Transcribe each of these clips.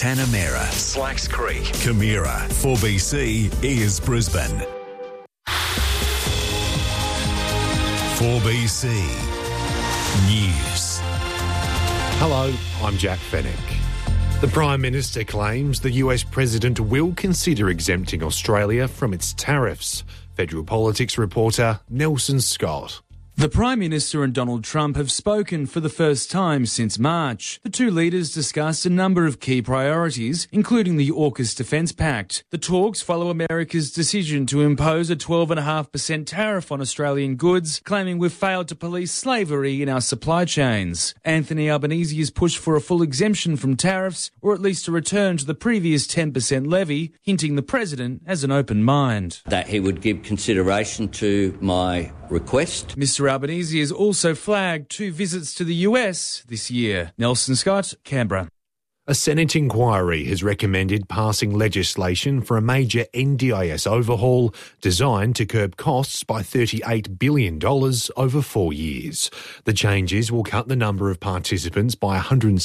Tanamera, Slacks Creek, Camira. 4BC is Brisbane. 4BC News. Hello, I'm Jack Fennick. The Prime Minister claims the US President will consider exempting Australia from its tariffs. Federal Politics reporter Nelson Scott. The Prime Minister and Donald Trump have spoken for the first time since March. The two leaders discussed a number of key priorities, including the AUKUS Defence Pact. The talks follow America's decision to impose a 12.5% tariff on Australian goods, claiming we've failed to police slavery in our supply chains. Anthony Albanese has pushed for a full exemption from tariffs, or at least a return to the previous 10% levy, hinting the President has an open mind. That he would give consideration to my request. Mr Albanese has also flagged 2 visits to the US this year. Nelson Scott, Canberra. A Senate inquiry has recommended passing legislation for a major NDIS overhaul designed to curb costs by $38 billion over 4 years. The changes will cut the number of participants by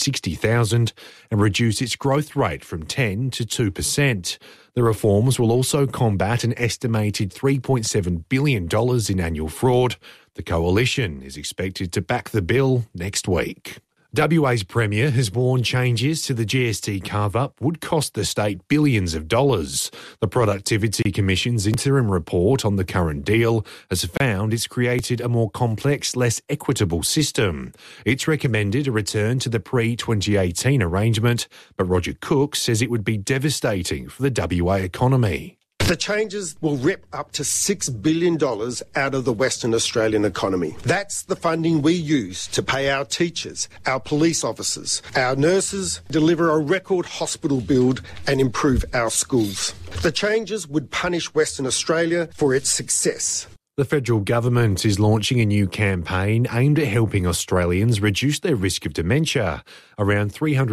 160,000 and reduce its growth rate from 10 to 2%. The reforms will also combat an estimated $3.7 billion in annual fraud. The Coalition is expected to back the bill next week. WA's Premier has warned changes to the GST carve-up would cost the state billions of dollars. The Productivity Commission's interim report on the current deal has found it's created a more complex, less equitable system. It's recommended a return to the pre-2018 arrangement, but Roger Cook says it would be devastating for the WA economy. The changes will rip up to $6 billion out of the Western Australian economy. That's the funding we use to pay our teachers, our police officers, our nurses, deliver a record hospital build and improve our schools. The changes would punish Western Australia for its success. The federal government is launching a new campaign aimed at helping Australians reduce their risk of dementia. Around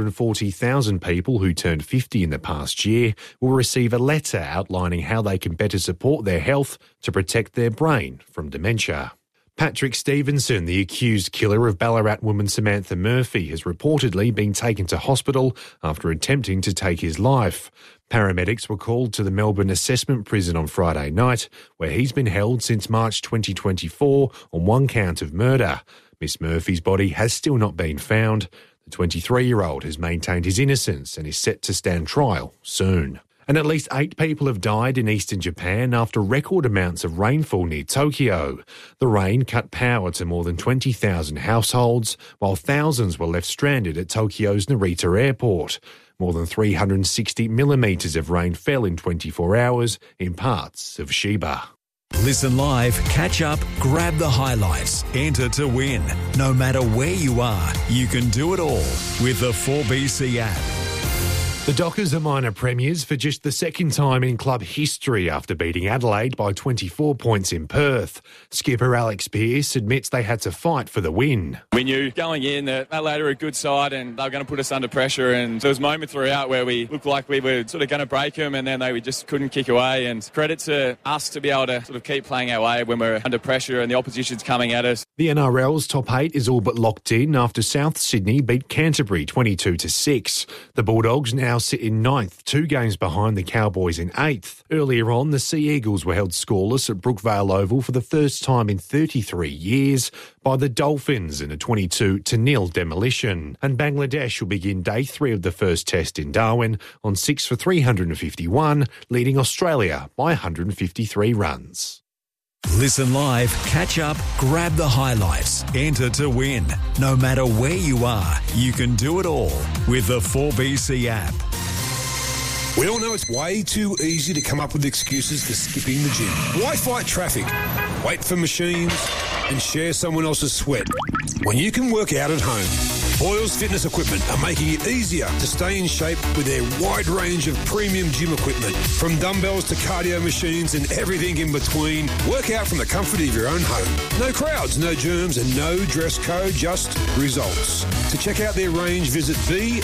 340,000 people who turned 50 in the past year will receive a letter outlining how they can better support their health to protect their brain from dementia. Patrick Stevenson, the accused killer of Ballarat woman Samantha Murphy, has reportedly been taken to hospital after attempting to take his life. Paramedics were called to the Melbourne Assessment Prison on Friday night, where he's been held since March 2024 on one count of murder. Miss Murphy's body has still not been found. The 23-year-old has maintained his innocence and is set to stand trial soon. And at least 8 people have died in eastern Japan after record amounts of rainfall near Tokyo. The rain cut power to more than 20,000 households, while thousands were left stranded at Tokyo's Narita Airport. More than 360 millimetres of rain fell in 24 hours in parts of Chiba. Listen live, catch up, grab the highlights, enter to win. No matter where you are, you can do it all with the 4BC app. The Dockers are minor premiers for just the second time in club history after beating Adelaide by 24 points in Perth. Skipper Alex Pearce admits they had to fight for the win. We knew going in that Adelaide are a good side and they were going to put us under pressure, and there was moments throughout where we looked like we were sort of going to break them, and then we just couldn't kick away. And credit to us to be able to sort of keep playing our way when we're under pressure and the opposition's coming at us. The NRL's top 8 is all but locked in after South Sydney beat Canterbury 22-6. The Bulldogs now sit in 9th, 2 games behind the Cowboys in 8th. Earlier on, the Sea Eagles were held scoreless at Brookvale Oval for the first time in 33 years by the Dolphins in a 22-0 demolition. And Bangladesh will begin day 3 of the first test in Darwin on 6 for 351, leading Australia by 153 runs. Listen live, catch up, grab the highlights, enter to win. No matter where you are, you can do it all with the 4BC app. We all know it's way too easy to come up with excuses for skipping the gym. Why fight traffic, wait for machines, and share someone else's sweat when you can work out at home? Boyles Fitness Equipment are making it easier to stay in shape with their wide range of premium gym equipment. From dumbbells to cardio machines and everything in between, work out from the comfort of your own home. No crowds, no germs, and no dress code, just results. To check out their range, visit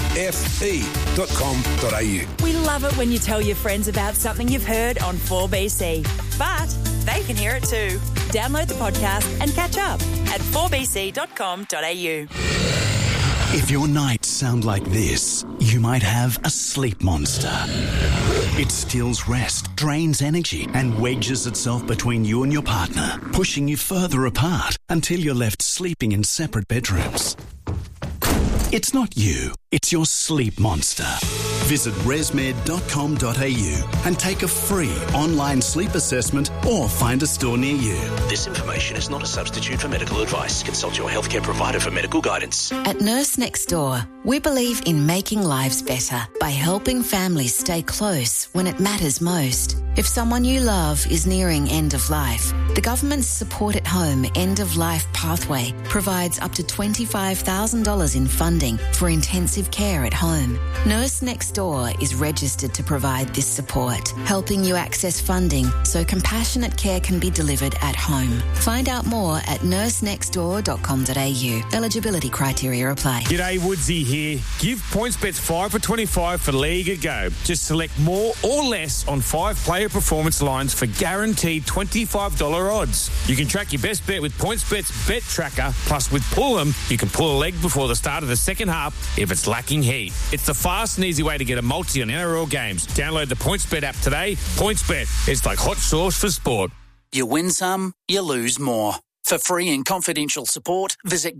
bfe.com.au. We love it when you tell your friends about something you've heard on 4BC. But they can hear it too. Download the podcast and catch up at 4bc.com.au. If your nights sound like this, you might have a sleep monster. It steals rest, drains energy, and wedges itself between you and your partner, pushing you further apart until you're left sleeping in separate bedrooms. It's not you, it's your sleep monster. Visit resmed.com.au and take a free online sleep assessment or find a store near you. This information is not a substitute for medical advice. Consult your healthcare provider for medical guidance. At Nurse Next Door, we believe in making lives better by helping families stay close when it matters most. If someone you love is nearing end of life, the government's Support at Home End of Life Pathway provides up to $25,000 in funding for intensive care at home. Nurse Next Door is registered to provide this support, helping you access funding so compassionate care can be delivered at home. Find out more at nursenextdoor.com.au. Eligibility criteria apply. G'day, Woodsy here. Give PointsBets 5 for 25 for League a go. Just select more or less on 5-player performance lines for guaranteed $25 odds. You can track your best bet with PointsBet's Bet Tracker, plus with Pull 'em, you can pull a leg before the start of the second half if it's lacking heat. It's the fast and easy way to get a multi on NRL games. Download the PointsBet app today. PointsBet, it's like hot sauce for sport. You win some, you lose more. For free and confidential support, visit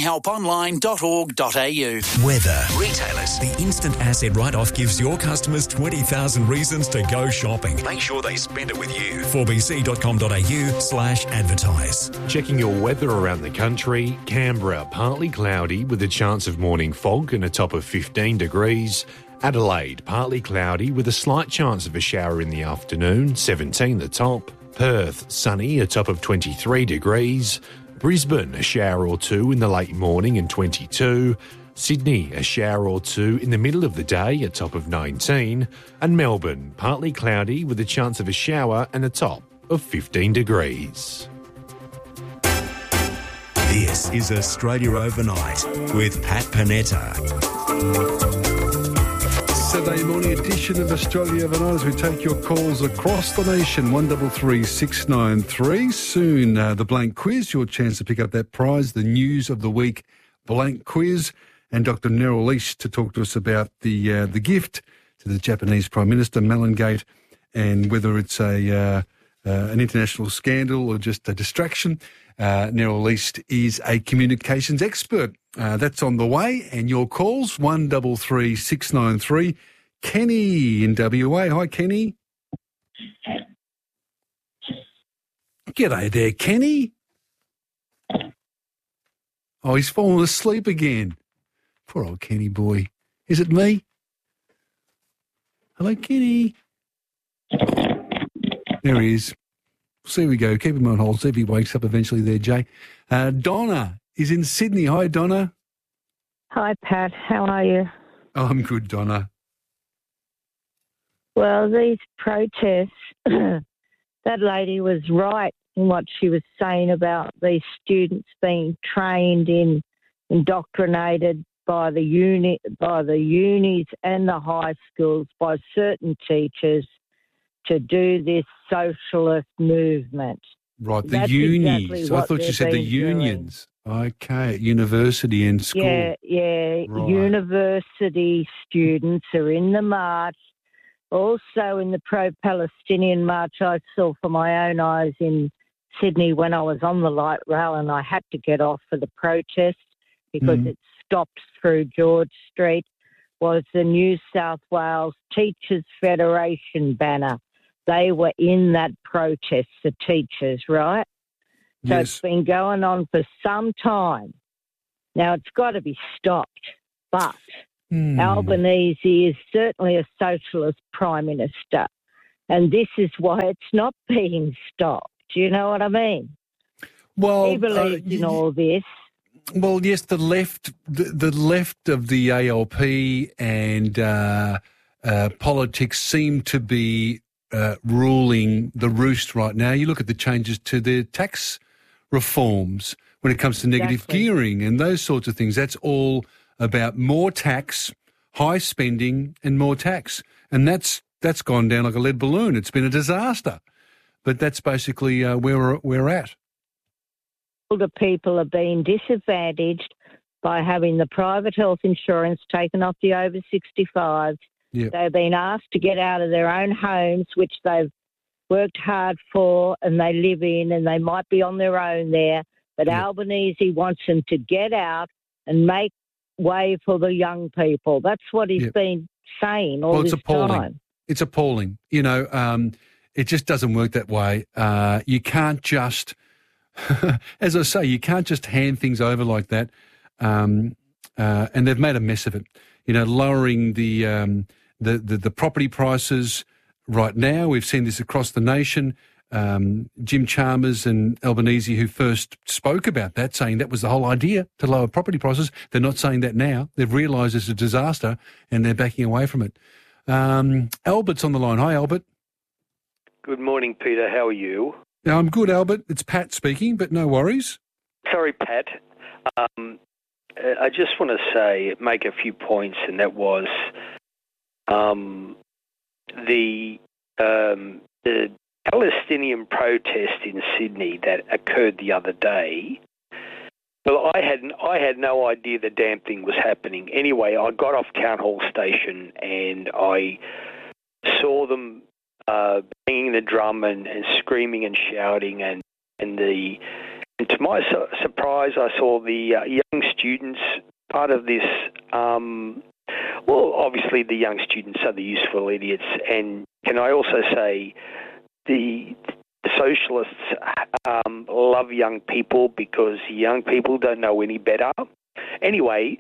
gamblinghelponline.org.au. Weather. Retailers. The instant asset write-off gives your customers 20,000 reasons to go shopping. Make sure they spend it with you. 4bc.com.au/advertise. Checking your weather around the country, Canberra, partly cloudy with a chance of morning fog and a top of 15 degrees. Adelaide, partly cloudy with a slight chance of a shower in the afternoon, 17 the top. Perth, sunny, a top of 23 degrees. Brisbane, a shower or two in the late morning and 22. Sydney, a shower or two in the middle of the day, a top of 19. And Melbourne, partly cloudy with a chance of a shower and a top of 15 degrees. This is Australia Overnight with Pat Panetta. Saturday morning edition of Australia Overnight as we take your calls across the nation. 133693. Soon the blank quiz, your chance to pick up that prize, the news of the week blank quiz, and Dr. Nerol East to talk to us about the gift to the Japanese Prime Minister, Melangate, and whether it's an international scandal or just a distraction. Nerol East is a communications expert. That's on the way. And your calls, 133693. Kenny in WA. Hi, Kenny. G'day there, Kenny. Oh, he's fallen asleep again. Poor old Kenny boy. Is it me? Hello, Kenny. There he is. See we go. Keep him on hold. See if he wakes up eventually there, Jay. Donna is in Sydney. Hi, Donna. Hi, Pat. How are you? Oh, I'm good, Donna. Well, these protests, that lady was right in what she was saying about these students being trained in, indoctrinated by the unis and the high schools by certain teachers to do this socialist movement. Right, the That's unis. exactly I thought you said the unions. Okay, at university and school. Yeah. Right. University students are in the march. Also in the pro-Palestinian march I saw for my own eyes in Sydney when I was on the light rail and I had to get off for the protest because it stopped through George Street, was the New South Wales Teachers Federation banner. They were in that protest, the teachers, right? So Yes. It's been going on for some time. Now, it's got to be stopped, but Albanese is certainly a socialist prime minister, and this is why it's not being stopped. Do you know what I mean? Well, he believes in all this. Well, yes, the left of the ALP and politics seem to be ruling the roost right now. You look at the changes to the tax reforms when it comes to negative gearing and those sorts of things. That's all about more tax, high spending and more tax. And that's gone down like a lead balloon. It's been a disaster. But that's basically where we're at. Older people are being disadvantaged by having the private health insurance taken off the over 65s. Yep. They've been asked to get out of their own homes, which they've worked hard for and they live in, and they might be on their own there. But Albanese wants them to get out and make way for the young people. That's what he's been saying all this time. It's appalling. You know, it just doesn't work that way. You can't just, as I say, you can't just hand things over like that. And they've made a mess of it. You know, lowering the property prices right now. We've seen this across the nation. Jim Chalmers and Albanese, who first spoke about that, saying that was the whole idea, to lower property prices. They're not saying that now. They've realised it's a disaster and they're backing away from it. Albert's on the line. Hi, Albert. Good morning, Peter. How are you? Now, I'm good, Albert. It's Pat speaking, but no worries. Sorry, Pat. I just want to make a few points, and that was the Palestinian protest in Sydney that occurred the other day. Well, I had no idea the damn thing was happening. Anyway, I got off Count Hall Station and I saw them banging the drum and screaming and shouting, and to my surprise, I saw the young students part of this. Well, obviously the young students are the useful idiots, and can I also say the socialists love young people because young people don't know any better. Anyway,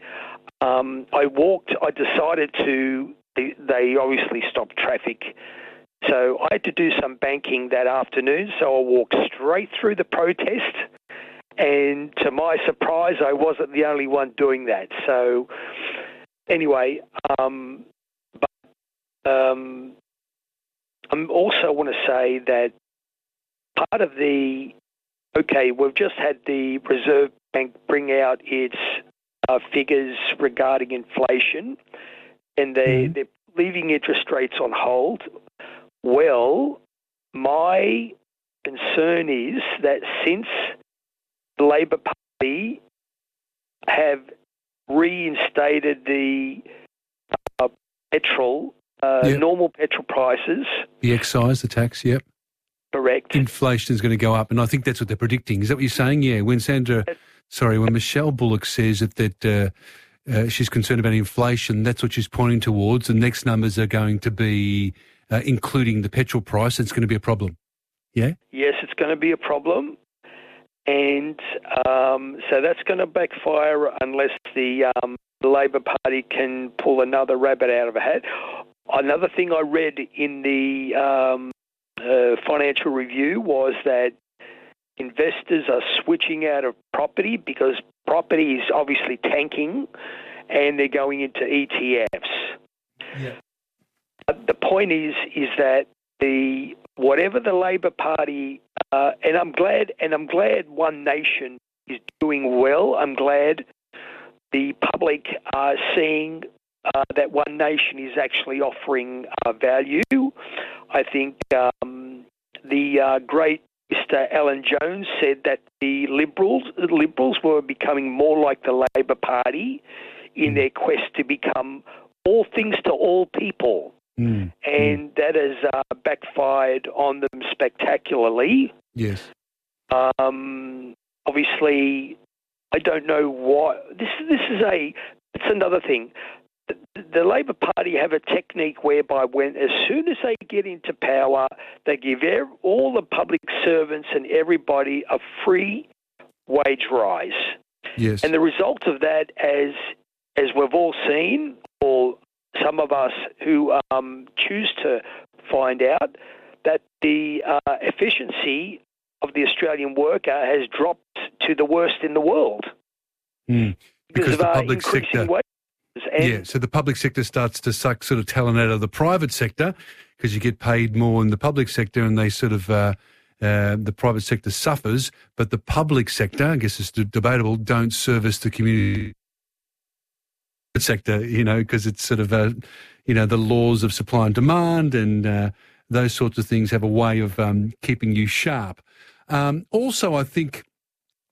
I decided to, they obviously stopped traffic, so I had to do some banking that afternoon, so I walked straight through the protest, and to my surprise, I wasn't the only one doing that. So anyway, I also want to say that part of we've just had the Reserve Bank bring out its figures regarding inflation, and they're leaving interest rates on hold. Well, my concern is that since the Labor Party have reinstated the petrol, normal petrol prices. The excise, the tax, yep. Correct. Inflation is going to go up, and I think that's what they're predicting. Is that what you're saying? Yeah, when Michelle Bullock says that she's concerned about inflation, that's what she's pointing towards. The next numbers are going to be, including the petrol price, it's going to be a problem. Yeah? Yes, it's going to be a problem. And so that's going to backfire unless the Labor Party can pull another rabbit out of a hat. Another thing I read in the Financial Review was that investors are switching out of property because property is obviously tanking, and they're going into ETFs. Yeah. The point is that whatever the Labor Party, and I'm glad One Nation is doing well. I'm glad the public are seeing that One Nation is actually offering value. I think the great Mr. Alan Jones said that the Liberals were becoming more like the Labor Party in their quest to become all things to all people. And that has backfired on them spectacularly. Yes. Obviously, I don't know why. It's another thing. The Labor Party have a technique whereby as soon as they get into power, they give all the public servants and everybody a free wage rise. Yes. And the result of that, as we've all seen, or some of us who choose to find out, that the efficiency of the Australian worker has dropped to the worst in the world. Because of the public increasing sector. wages. So the public sector starts to suck sort of talent out of the private sector because you get paid more in the public sector, and they sort of the private sector suffers, but the public sector, I guess it's debatable, don't service the community sector, because it's sort of, the laws of supply and demand and those sorts of things have a way of keeping you sharp. Also, I think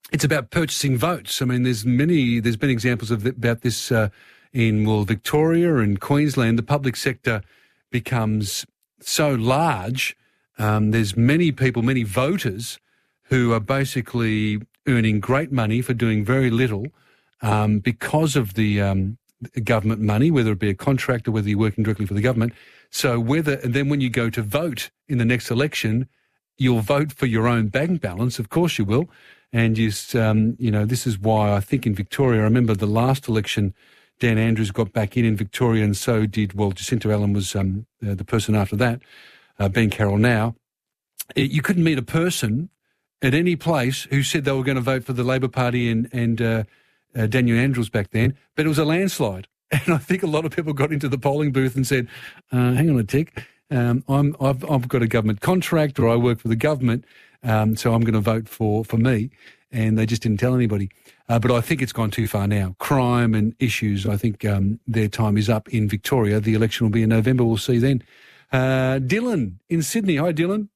it's about purchasing votes. I mean, there's been examples about this in Victoria and Queensland. The public sector becomes so large. There's many people, many voters who are basically earning great money for doing very little because of the government money, whether it be a contract or whether you're working directly for the government. So and then when you go to vote in the next election, you'll vote for your own bank balance. Of course you will. And this is why I think in Victoria, I remember the last election, Dan Andrews got back in Victoria, and so did, Jacinta Allen was the person after that, Ben Carroll now. You couldn't meet a person at any place who said they were going to vote for the Labor Party and Daniel Andrews back then, but it was a landslide. And I think a lot of people got into the polling booth and said, hang on a tick, I've got a government contract or I work for the government, so I'm going to vote for me. And they just didn't tell anybody. But I think it's gone too far now. Crime and issues, I think their time is up in Victoria. The election will be in November. We'll see then. Dylan in Sydney. Hi, Dylan.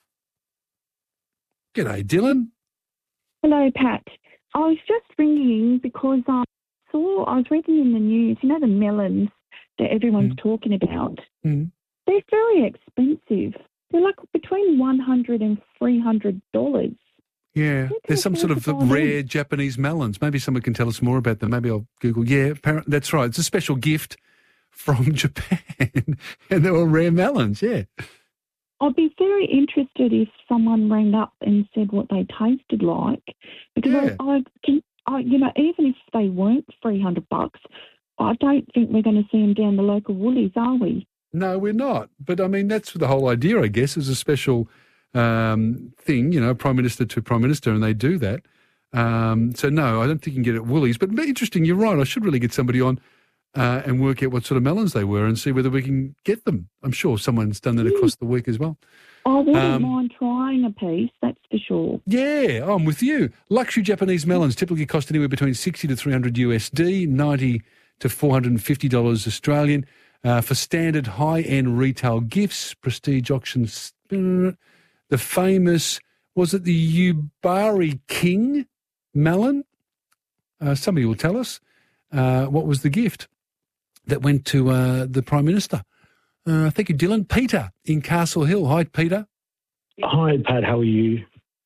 G'day, Dylan. Hello, Pat. I was just ringing because I was reading in the news, the melons that everyone's talking about. Mm. They're very expensive. They're like between $100 and $300. Yeah, there's some sort of rare Japanese melons. Maybe someone can tell us more about them. Maybe I'll Google. Yeah, that's right. It's a special gift from Japan, and they were rare melons, yeah. I'd be very interested if someone rang up and said what they tasted like, because even if they weren't $300, I don't think we're going to see them down the local Woolies, are we? No, we're not. But I mean, that's the whole idea, I guess, is a special thing, Prime Minister to Prime Minister, and they do that. So no, I don't think you can get it at Woolies. But interesting, you're right. I should really get somebody on and work out what sort of melons they were and see whether we can get them. I'm sure someone's done that across the week as well. I wouldn't mind trying a piece, that's for sure. Yeah, I'm with you. Luxury Japanese melons typically cost anywhere between $60 to $300 USD, $90 to $450 Australian. For standard high-end retail gifts, prestige auctions, the famous, was it the Yubari King melon? Somebody will tell us. What was the gift that went to the Prime Minister? Thank you, Dylan. Peter in Castle Hill. Hi, Peter. Hi, Pat. How are you?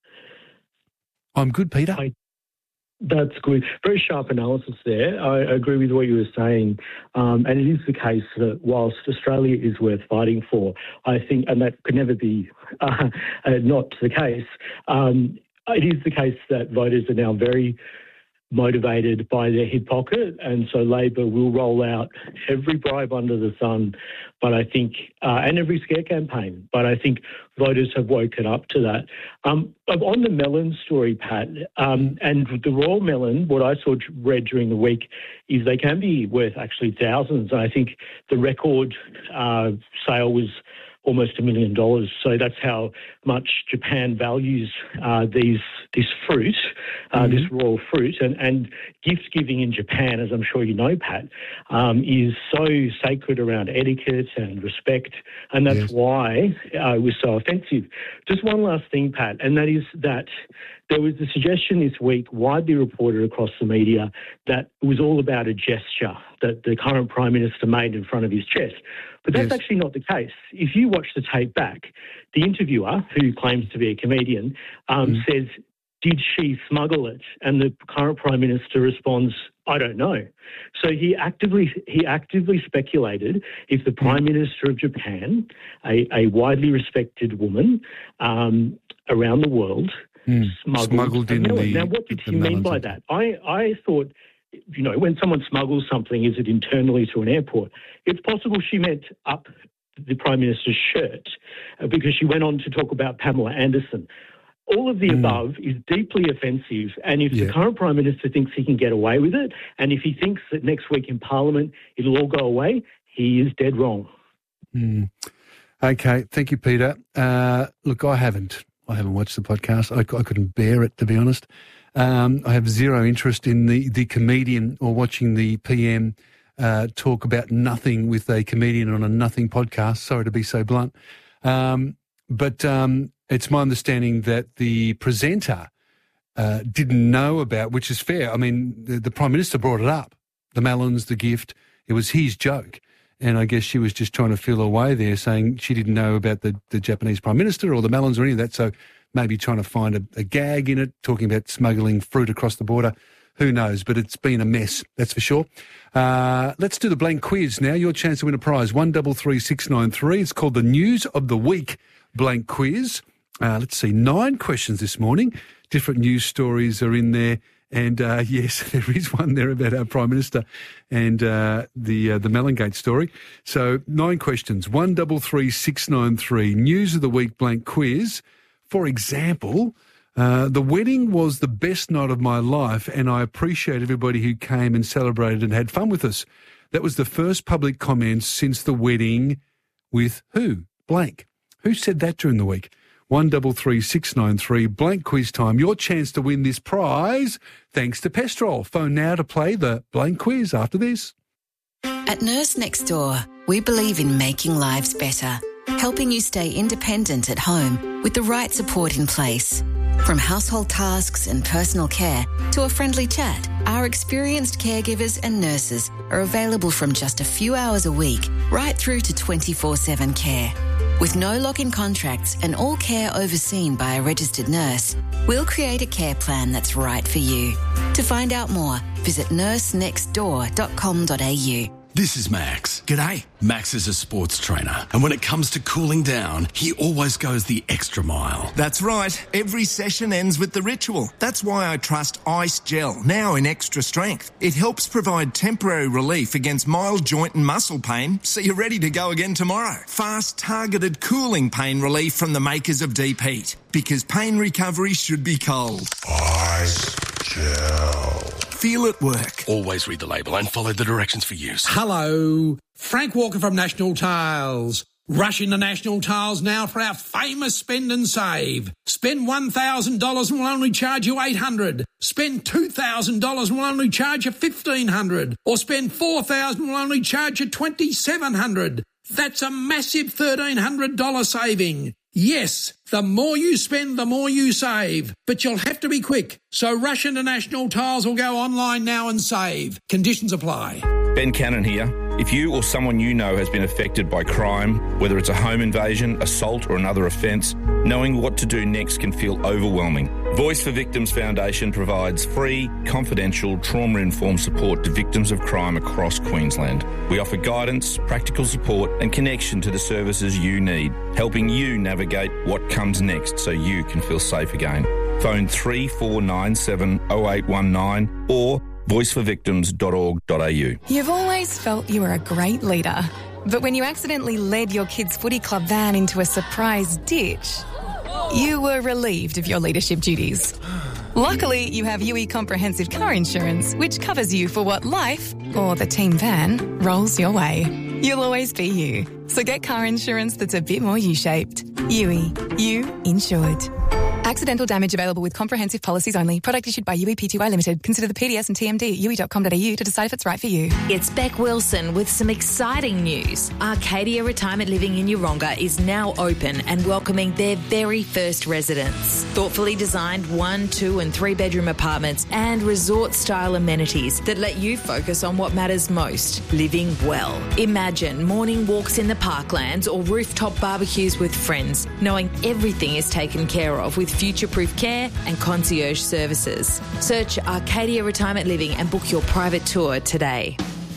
I'm good, Peter. That's good. Very sharp analysis there. I agree with what you were saying. And it is the case that whilst Australia is worth fighting for, I think, and that could never be not the case, it is the case that voters are now very motivated by their hip pocket, and so Labor will roll out every bribe under the sun, but I think, and every scare campaign, but I think voters have woken up to that. On the melon story, Pat, and the raw melon, what I read during the week is they can be worth actually thousands. I think the record sale was almost $1 million. So that's how much Japan values this fruit, this raw fruit. And gift giving in Japan, as I'm sure you know, Pat, is so sacred around etiquette and respect. And that's why it was so offensive. Just one last thing, Pat, and that is that there was a suggestion this week, widely reported across the media, that it was all about a gesture that the current Prime Minister made in front of his chest. But that's actually not the case. If you watch the tape back, the interviewer, who claims to be a comedian, says, did she smuggle it? And the current Prime Minister responds, I don't know. So he actively speculated if the Prime Minister of Japan, a widely respected woman around the world, smuggled in the... Now, what did he mean by that? I thought, when someone smuggles something, is it internally to an airport? It's possible she meant up the Prime Minister's shirt because she went on to talk about Pamela Anderson. All of the above is deeply offensive, and if the current Prime Minister thinks he can get away with it, and if he thinks that next week in Parliament it'll all go away, he is dead wrong. Okay, thank you, Peter. Look, I haven't watched the podcast. I couldn't bear it, to be honest. I have zero interest in the comedian or watching the PM talk about nothing with a comedian on a nothing podcast. Sorry to be so blunt. But it's my understanding that the presenter didn't know about, which is fair. I mean, the Prime Minister brought it up, the melons, the gift. It was his joke. And I guess she was just trying to feel her way there, saying she didn't know about the Japanese Prime Minister or the melons or any of that, so maybe trying to find a gag in it, talking about smuggling fruit across the border. Who knows? But it's been a mess, that's for sure. Let's do the blank quiz now. Your chance to win a prize, 133693. It's called the News of the Week blank quiz. Let's see, 9 questions this morning. Different news stories are in there. And, yes, there is one there about our Prime Minister and the Mellongate story. So 9 questions, 133693, News of the Week blank quiz. For example, the wedding was the best night of my life and I appreciate everybody who came and celebrated and had fun with us. That was the first public comment since the wedding with who? Blank. Who said that during the week? 133693, blank quiz time. Your chance to win this prize thanks to Pestrol. Phone now to play the blank quiz after this. At Nurse Next Door, we believe in making lives better, helping you stay independent at home with the right support in place. From household tasks and personal care to a friendly chat, our experienced caregivers and nurses are available from just a few hours a week right through to 24/7 care. With no lock-in contracts and all care overseen by a registered nurse, we'll create a care plan that's right for you. To find out more, visit nursenextdoor.com.au. This is Max. G'day. Max is a sports trainer, and when it comes to cooling down, he always goes the extra mile. That's right. Every session ends with the ritual. That's why I trust Ice Gel, now in extra strength. It helps provide temporary relief against mild joint and muscle pain, so you're ready to go again tomorrow. Fast, targeted cooling pain relief from the makers of Deep Heat, because pain recovery should be cold. Ice Gel. Feel it work. Always read the label and follow the directions for use. Hello, Frank Walker from National Tiles. Rush into National Tiles now for our famous spend and save. Spend $1,000 and we'll only charge you $800. Spend $2,000 and we'll only charge you $1,500. Or spend $4,000 and we'll only charge you $2,700. That's a massive $1,300 saving. Yes, the more you spend, the more you save. But you'll have to be quick. So rush into National Tiles or go online now and save. Conditions apply. Ben Cannon here. If you or someone you know has been affected by crime, whether it's a home invasion, assault or another offence, knowing what to do next can feel overwhelming. Voice for Victims Foundation provides free, confidential, trauma-informed support to victims of crime across Queensland. We offer guidance, practical support and connection to the services you need, helping you navigate what comes next so you can feel safe again. Phone 3497 0819 or voiceforvictims.org.au. You've always felt you were a great leader, but when you accidentally led your kids' footy club van into a surprise ditch, you were relieved of your leadership duties. Luckily, you have UE Comprehensive Car Insurance, which covers you for what life, or the team van, rolls your way. You'll always be you. So get car insurance that's a bit more U-shaped. UE. You insured. Accidental damage available with comprehensive policies only. Product issued by UE Pty Limited. Consider the PDS and TMD at UE.com.au to decide if it's right for you. It's Beck Wilson with some exciting news. Arcadia Retirement Living in Yeronga is now open and welcoming their very first residents. Thoughtfully designed 1, 2 and 3 bedroom apartments and resort-style amenities that let you focus on what matters most, living well. Imagine morning walks in the parklands or rooftop barbecues with friends, knowing everything is taken care of with future-proof care and concierge services. Search Arcadia Retirement Living and book your private tour today.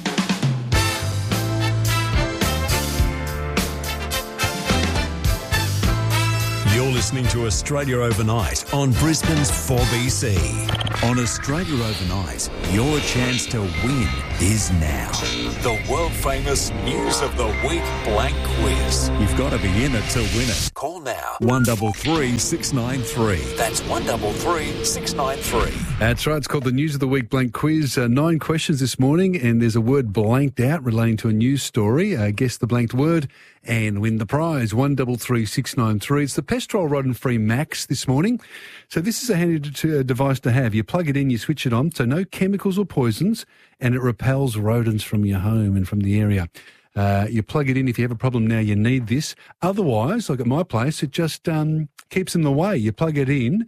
You're listening to Australia Overnight on Brisbane's 4BC. On Australia Overnight, your chance to win is now. The world-famous News of the Week blank quiz. You've got to be in it to win it. Call now. 133693. That's 133693. That's right. It's called the News of the Week blank quiz. 9 questions this morning, and there's a word blanked out relating to a news story. Guess the blanked word and win the prize. 133693. It's the Pestrol Rod and Free Max this morning. So this is a handy device to have. You plug it in, you switch it on, so no chemicals or poisons, and it repels rodents from your home and from the area. You plug it in if you have a problem now, you need this. Otherwise, like at my place, it just keeps them away. You plug it in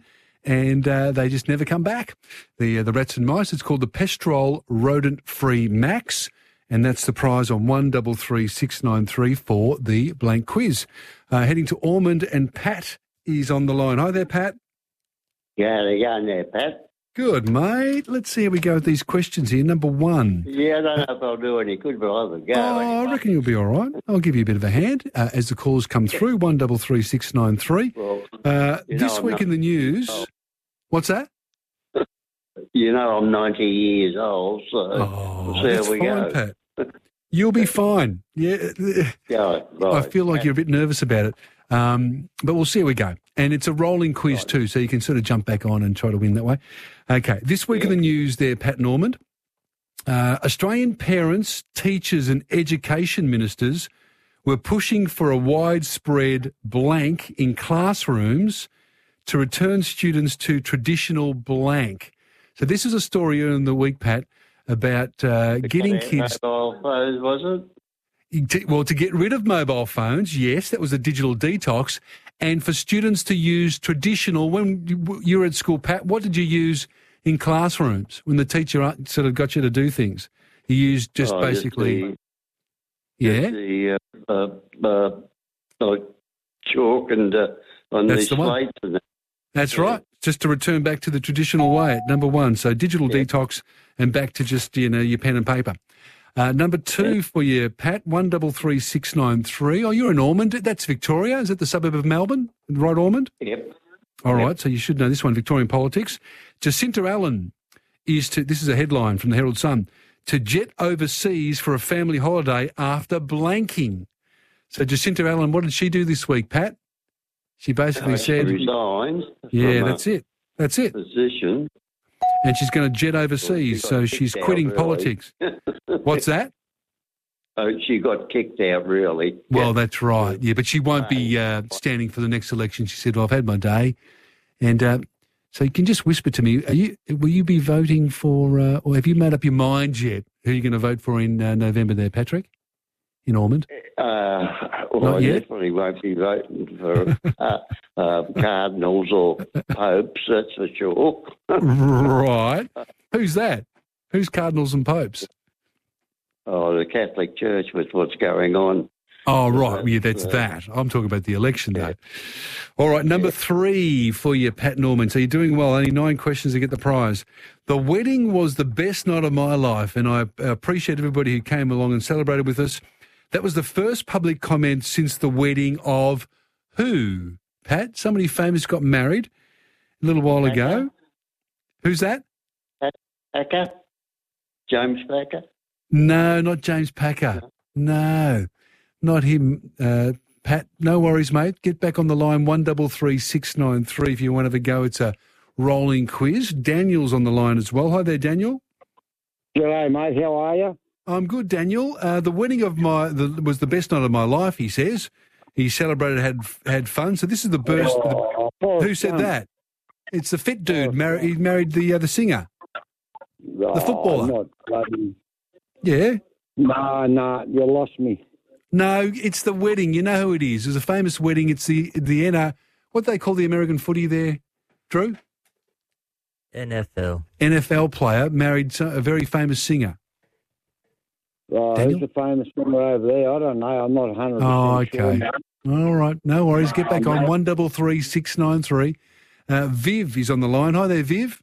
and they just never come back. The rats and mice, it's called the Pestrol Rodent-Free Max, and that's the prize on 133693 for the blank quiz. Heading to Ormond, and Pat is on the line. Hi there, Pat. Yeah, they're going there, Pat. Good, mate. Let's see how we go with these questions here. Number one. Yeah, I don't know if I'll do any good, but I'll have a go. I reckon you'll be all right. I'll give you a bit of a hand as the calls come through, 133693. Well, this week in the news... What's that? You know I'm 90 years old, so we'll see that's how we fine, go. Pat. You'll be fine. Yeah. Right. I feel like you're a bit nervous about it. But we'll see how we go. And it's a rolling quiz too, so you can sort of jump back on and try to win that way. Okay, this week in the news there, Pat Normand. Australian parents, teachers and education ministers were pushing for a widespread blank in classrooms to return students to traditional blank. So this is a story earlier in the week, Pat, about getting kids... Mobile phones, was it? Well, to get rid of mobile phones, yes, that was a digital detox. And for students to use traditional, when you were at school, Pat, what did you use in classrooms when the teacher sort of got you to do things? You used just basically... Like chalk and on That's the the one. slates and that. That's right. Just to return back to the traditional way at number one. So digital detox and back to just, your pen and paper. Number two for you, Pat, 133693. Oh, you're in Ormond. That's Victoria. Is it the suburb of Melbourne? Right, Ormond? Yep. All right, so you should know this one, Victorian politics. Jacinta Allen this is a headline from the Herald Sun, to jet overseas for a family holiday after blanking. So Jacinta Allen, what did she do this week, Pat? She basically said... She resigned. Yeah, from that's it. That's it. Position. And she's going to jet overseas, so she's quitting politics. What's that? Oh, she got kicked out, really. Well, that's right. Yeah, but she won't be standing for the next election. She said, well, I've had my day. And so you can just whisper to me, will you be voting for, or have you made up your mind yet who you're going to vote for in November there, Patrick, in Ormond? Well, I definitely won't be voting for cardinals or popes, that's for sure. Right. Who's that? Who's cardinals and popes? Oh, the Catholic Church with what's going on. Oh, right. Yeah, that's that. I'm talking about the election, though. All right, number three for you, Pat Normand. So you're doing well. Only 9 questions to get the prize. The wedding was the best night of my life, and I appreciate everybody who came along and celebrated with us. That was the first public comment since the wedding of who, Pat? Somebody famous got married a little while ago. Who's that? Packer? James Packer? No, not James Packer. No, not him. Pat, no worries, mate. Get back on the line, 133693 if you want to have a go. It's a rolling quiz. Daniel's on the line as well. Hi there, Daniel. G'day, mate. How are you? I'm good, Daniel. The wedding of was the best night of my life, he says. He celebrated, had fun. So this is the burst. Who said that? It's the fit dude. He married the singer, the footballer. Yeah. No, you lost me. No, it's the wedding. You know who it is. It's a famous wedding. It's the what they call the American footy there, Drew? NFL player married a very famous singer. Who's the famous singer over there? I don't know. I'm not 100% Oh, okay. sure. All right. No worries. Get back on 133693. Viv is on the line. Hi there, Viv.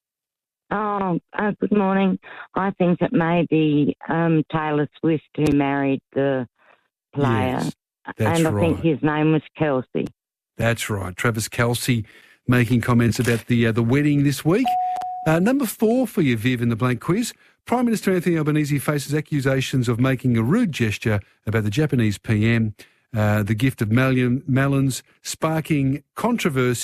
Good morning. I think it may be Taylor Swift who married the player. Yes, that's and I think his name was Kelsey. That's right. Travis Kelce making comments about the wedding this week. Number 4 for you, Viv, in the blank quiz. Prime Minister Anthony Albanese faces accusations of making a rude gesture about the Japanese PM, the gift of melons, sparking controversy